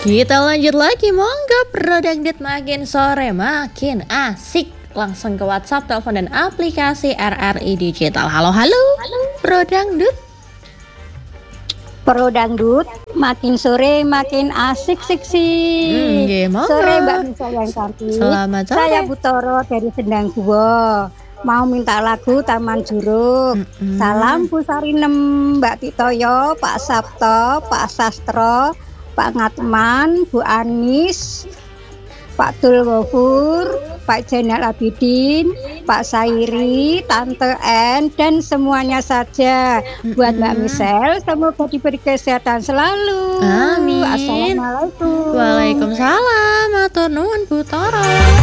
Kita lanjut lagi, monggo Bro Dangdut, makin sore makin asik. Langsung ke WhatsApp, telepon dan aplikasi RRI Digital. Halo Bro Dangdut. Pro Dangdut, makin sore makin asik sih. Sore Mbak Nisa yang cantik. Selamat sore. Saya Butoro dari Sendang Guwo. Mau minta lagu Taman Juruk. Salam Bu Sarinem, Mbak Titoyo, Pak Sabto, Pak Sastro, Pak Ngatman, Bu Anis, Pak Tul Gofur, Pak Jainal Abidin, Pak Sairi, Tante N, dan semuanya saja. Buat Mbak Michelle, semoga diberi kesehatan selalu. Amin. Assalamualaikum. Waalaikumsalam. Matur nuwun Bu Toro.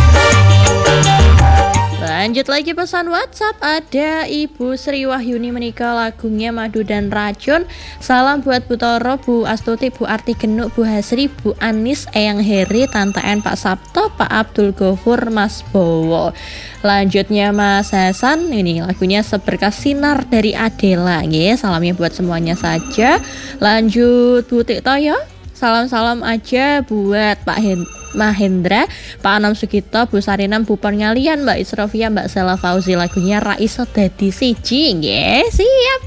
Lanjut lagi pesan WhatsApp, ada Ibu Sri Wahyuni menikah, lagunya Madu dan Racun. Salam buat Bu Toro, Bu Astuti, Bu Arti Genuk, Bu Hasri, Bu Anis, Eyang Heri, Tante N, Pak Sabto, Pak Abdul Ghafur, Mas Bowo. Lanjutnya Mas Hasan, ini lagunya Seberkas Sinar dari Adela. Salamnya buat semuanya saja. Lanjut Bu Tiktoyo, salam-salam aja buat Pak Mahendra, Pak Anam Sugito, Bu Sarinam, Bu Pengalian, Mbak Isrofia, Mbak Sela Fauzi, lagunya Raiso Dadi Siji. Siap.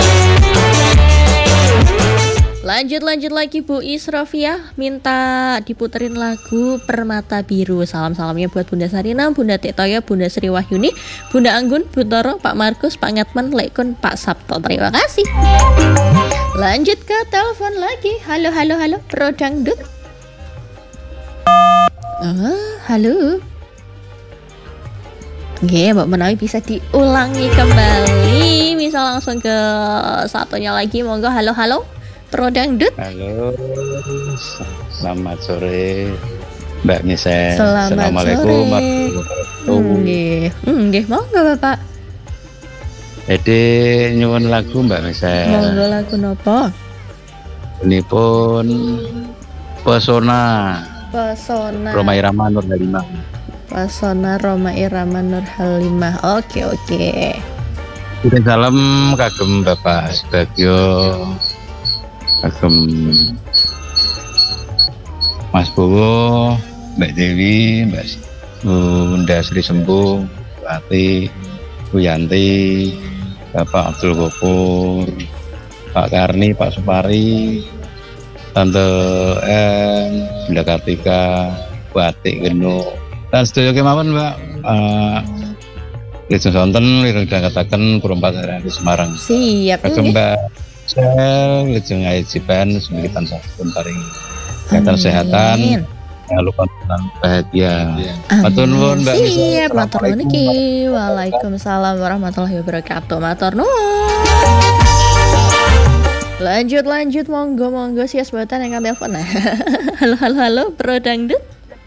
Lanjut lagi Bu Isrofia, minta diputerin lagu Permata Biru. Salam-salamnya buat Bunda Sarinam, Bunda Tiktoyo, Bunda Sri Wahyuni, Bunda Anggun, Bu Toro, Pak Markus, Pak Ngatman, Lekun, Pak Sabto. Terima kasih. Lanjut ke telepon lagi. Halo Pro Dangdut. Halo. Mbak Menawi bisa diulangi kembali. Misal langsung ke satunya lagi, monggo. Halo Pro Dangdut. Halo. Selamat sore Mbak Nisa. Assalamualaikum. Monggo Bapak. Jadi nyuwun lagu Mbak Nisa. Monggo, lagu nopo? Ini pun Pesona Roma Irama Nur Halimah. Pesona Roma Irama Nur Halimah. Oke. Kirim salam kagem Bapak Subagio, kagem Mas Bowo, Mbak Dewi, Mbak Bunda Sri Sembuh, Bu Ati, Bu Yanti, Bapak Abdul Ghafur, Pak Karni, Pak Supari, Tante M, Bunda Kartika, Bu Atik Genuk, dan sedaya kemawon Mbak. Lajeng sonten katakan kurang hari di Semarang. Siap. Kagem Mbak Sel, lajeng ajiban semoga tansah pun paring kesehatan, lupa bahagia. Matur nuwun Mbak. Siap, matur nuwun iki. Waalaikumsalam warahmatullahi wabarakatuh. Matur nuwun. Lanjut, monggo sias buatan yang telepon. Halo Pro Dangdut.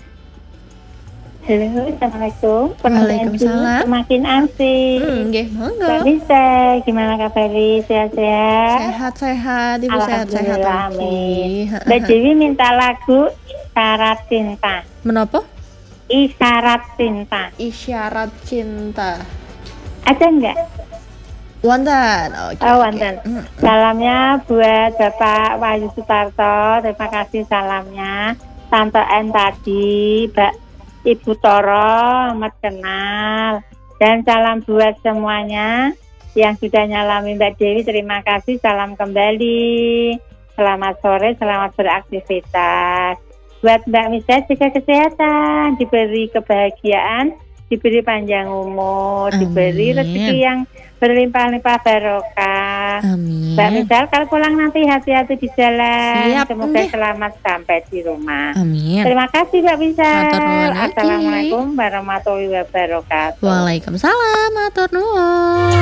Halo, Assalamualaikum. Waalaikumsalam. Semakin asik. Monggo. Mbak Nisa, gimana kabarnya? Sehat-sehat? Sehat, Ibu sehat-sehat. Amin. Mbak Dewi minta lagu Isyarat Cinta. Menapa? Isyarat Cinta. Isyarat Cinta. Ada enggak? Wonten. Wonten. Salamnya buat Bapak Wahyu Sutarto. Terima kasih salamnya. Tante N tadi, Mbak Ibu Toro, amat kenal. Dan salam buat semuanya yang sudah nyalami Mbak Dewi. Terima kasih. Salam kembali. Selamat sore, selamat beraktivitas. Buat Mbak Misa juga kesehatan, diberi kebahagiaan, diberi panjang umur, diberi rezeki yang berlimpah-limpah barokah. Amin. Mbak Misal, kalau pulang nanti hati-hati di jalan. Siap, semoga selamat sampai di rumah. Amin. Terima kasih Mbak Misal. Matur nuwun. Assalamualaikum warahmatullahi wabarakatuh. Waalaikumsalam. Matur nuwun.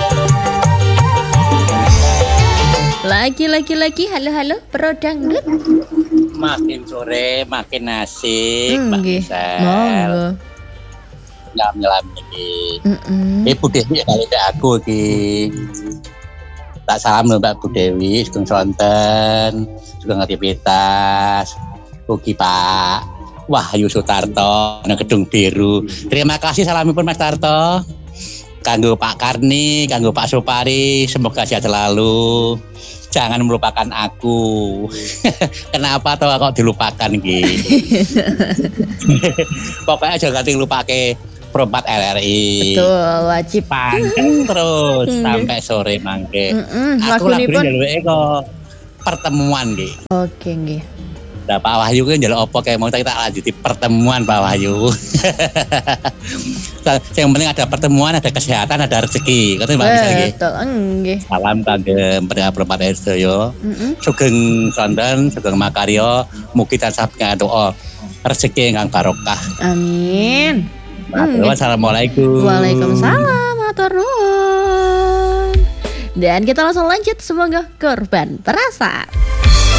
Lagi. Halo Pro Dangdut. Makin sore makin asik, Mbak Misal. Monggo. Nyelam iki. Bu Dewi kali aku iki. Tak salam lho Mbak Bu Dewi, sugeng sonten, sugeng aktivitas. Ugi Pak Wahyu Sutarto nang Gedung Biru. Terima kasih salamipun Mas Tarto. Kanggo Pak Karni, kanggo Pak Supari, semoga sehat selalu. jangan melupakan aku. Kenapa toh kok dilupakan iki? Pokoknya jangan dilupake perempat LRI. Betul, wajib. Panteng terus sampai sore mangke. Aku lagi njaluke kok pertemuan iki. Oke nggih. Nah, Pak Wahyu kan njaluk apa kayak mau kita lanjuti pertemuan Pak Wahyu. Yang penting ada pertemuan, ada kesehatan, ada rezeki. Katanya Mbak bisa nggih. Betul, nggih. Salam kangge pendengar perempat sedaya. Sugeng sonten, sugeng makarya, mugi tansah doa rezeki ingkang barokah. Amin. Wassalamualaikum. Waalaikumsalam, matur nuwun. Dan kita langsung lanjut, semoga korban perasa.